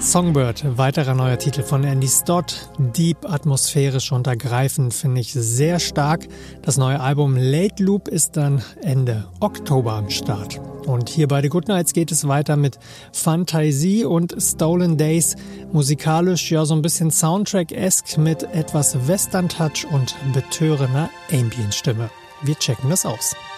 Songbird, weiterer neuer Titel von Andy Stott. Deep, atmosphärisch und ergreifend, finde ich sehr stark. Das neue Album Late Loop ist dann Ende Oktober am Start. Und hier bei The Goodnights geht es weiter mit Fantasie und Stolen Days. Musikalisch ja so ein bisschen Soundtrack-esque mit etwas Western-Touch und betörender Ambient-Stimme. Wir checken das aus.